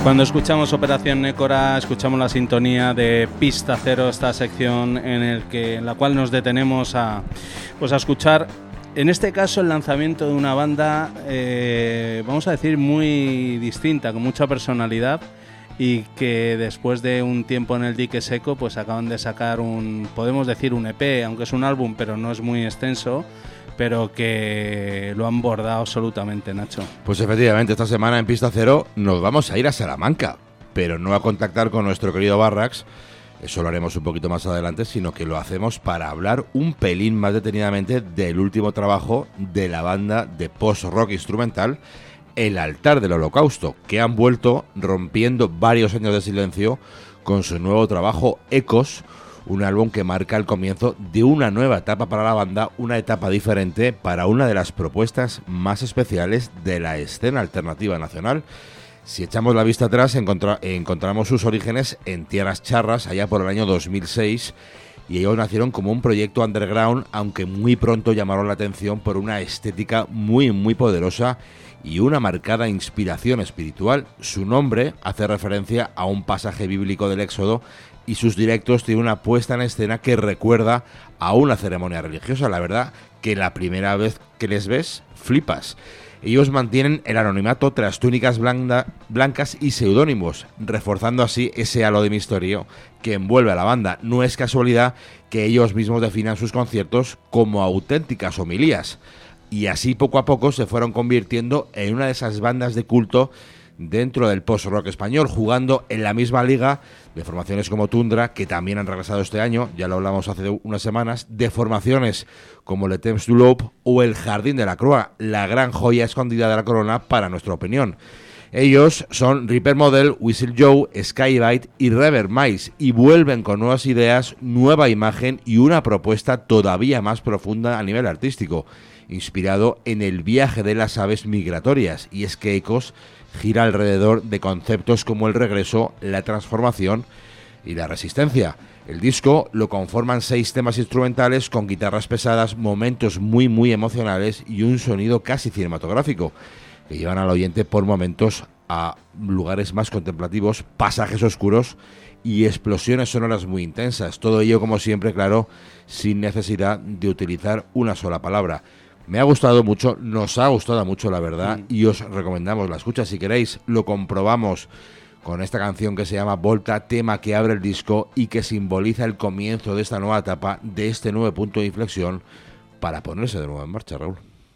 Cuando escuchamos Operación Nécora, escuchamos la sintonía de Pista Cero, esta sección en la cual nos detenemos a escuchar, en este caso, el lanzamiento de una banda, vamos a decir, muy distinta, con mucha personalidad, y que después de un tiempo en el dique seco, pues acaban de sacar podemos decir un EP, aunque es un álbum, pero no es muy extenso, pero que lo han bordado absolutamente, Nacho. Pues efectivamente, esta semana en Pista Cero nos vamos a ir a Salamanca, pero no a contactar con nuestro querido Barrax, eso lo haremos un poquito más adelante, sino que lo hacemos para hablar un pelín más detenidamente del último trabajo de la banda de post-rock instrumental El Altar del Holocausto, que han vuelto rompiendo varios años de silencio con su nuevo trabajo Ecos, un álbum que marca el comienzo de una nueva etapa para la banda, una etapa diferente para una de las propuestas más especiales de la escena alternativa nacional. Si echamos la vista atrás, encontramos sus orígenes en tierras charras, allá por el año 2006, y ellos nacieron como un proyecto underground, aunque muy pronto llamaron la atención por una estética muy, muy poderosa y una marcada inspiración espiritual. Su nombre hace referencia a un pasaje bíblico del Éxodo, y sus directos tienen una puesta en escena que recuerda a una ceremonia religiosa. La verdad que la primera vez que les ves, flipas. Ellos mantienen el anonimato tras túnicas blancas y seudónimos, reforzando así ese halo de misterio que envuelve a la banda. No es casualidad que ellos mismos definan sus conciertos como auténticas homilías, y así poco a poco se fueron convirtiendo en una de esas bandas de culto dentro del post-rock español, jugando en la misma liga de formaciones como Tundra, que también han regresado este año, ya lo hablamos hace unas semanas, de formaciones como Le Temps du Loup o El Jardín de la Croix, la gran joya escondida de la corona para nuestra opinión. Ellos son Reaper Model, Whistle Joe, Skybite y Reverb Mice, y vuelven con nuevas ideas, nueva imagen y una propuesta todavía más profunda a nivel artístico, inspirado en el viaje de las aves migratorias. Y es que Ecos gira alrededor de conceptos como el regreso, la transformación y la resistencia. El disco lo conforman 6 temas instrumentales con guitarras pesadas, momentos muy muy emocionales y un sonido casi cinematográfico, que llevan al oyente por momentos a lugares más contemplativos, pasajes oscuros y explosiones sonoras muy intensas. Todo ello, como siempre, claro, sin necesidad de utilizar una sola palabra. Me ha gustado mucho, nos ha gustado mucho, la verdad, y os recomendamos la escucha. Si queréis, lo comprobamos con esta canción que se llama Volta, tema que abre el disco y que simboliza el comienzo de esta nueva etapa, de este nuevo punto de inflexión para ponerse de nuevo en marcha, Raúl.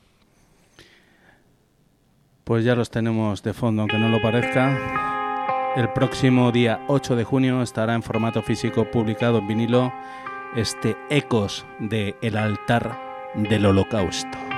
Pues ya los tenemos de fondo, aunque no lo parezca. El próximo día 8 de junio estará en formato físico publicado en vinilo este Ecos de El Altar del Holocausto.